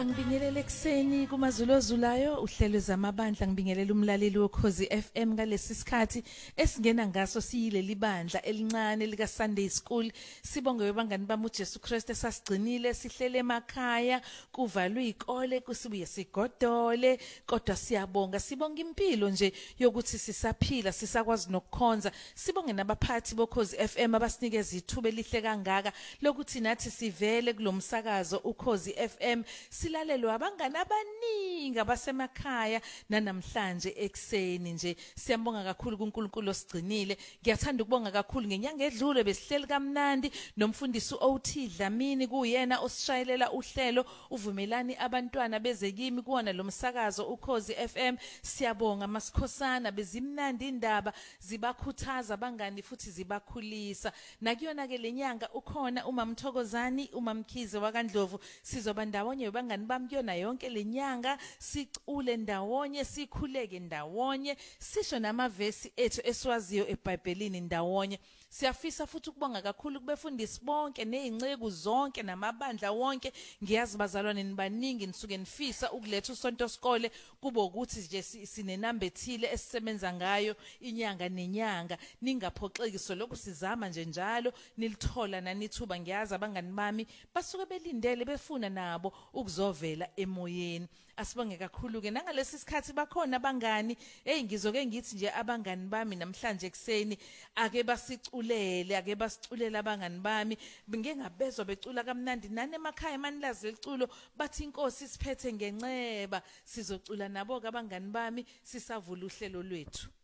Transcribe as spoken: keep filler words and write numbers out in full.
Ngibingelele ekseni kumaZulu ozulayo uhlelo zamabandla ngibingelela umlaleli wokhozi F M ngalesi sikhathi esingena ngaso siyileli bandla elincane lika Sunday School. Sibonge webangani bami uJesu Kristu esasigcinile sihlele emakhaya kuvalwe izikole kusibuye sigodole kodwa siyabonga sibonga impilo nje yokuthi sisaphila sisakwazi nokukhonza. Sibonge nabaphathi bokhozi F M abasinikeza ithuba elihle kangaka lokuthi nathi sivele kulomsakazo ukhozi F M. Silalelwa abangani abaningi abasemakhaya nanamhlanje ekseni nje. Siyambonga kakhulu kuNkulunkulu osigcinile. Ngiyathanda ukubonga kakhulu ngenyanga edlule besihleli kamnandi nomfundisi O T Dlamini kuyena osishayelela uhlelo uvumelani abantwana beze kimi kuona lo msakazo ukhozi F M. Siyabonga masikhosana bezimnandi indaba zibakhuthaza abangani futhi zibakhulisa. Nakuyona ke lenyanga ukhona uMamthokozani uMamkhize waKaNdlovu sizoba ndawonye bangani bami kuyona yonke lenyanga sicule ndawonye sikhuleke ndawonye sisho namavesi ethu esiwaziyo eBhayibhelini ndawonye. Siyafisa futhi ukubonga kakhulu kubefundisi bonke nezinceke zonke namabandla wonke. Ngiyazi bazalwane nibaningi nisuke nifisa ukuletha usonto skole kubo ukuthi nje sinenamba ethile esisebenza ngayo inyanga nenyanga. Ningaphoxekiso lokhu sizama nje njalo nilithola nanithuba. Ngiyazi abangani bami basuke belindele befuna nabo ukuzovela emoyeni. Asibonge kakhulu ke nangalesi sikhathi bakhona abangani hey ngizoke ngithi nje abangani bami namhlanje ekseni ake basiculele ake basiculela abangani bami ngeke ngabezwa becula kamnandi nane emakhaya manilazi leculo bathi inkosi siphethe ngenceba sizocula nabo ke abangani bami sisavula uhlelo lwethu.